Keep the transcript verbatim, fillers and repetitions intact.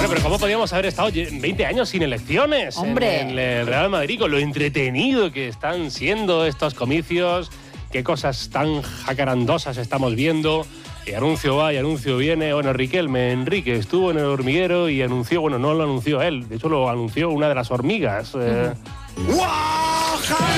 pero ¿cómo podíamos haber estado veinte años sin elecciones? Hombre. En, en el Real Madrid, con lo entretenido que están siendo estos comicios, qué cosas tan jacarandosas estamos viendo. Y anuncio va y anuncio viene. Bueno, Riquelme, Enrique, estuvo en el hormiguero y anunció, bueno, no lo anunció él, de hecho lo anunció una de las hormigas. Eh. ¡Guau!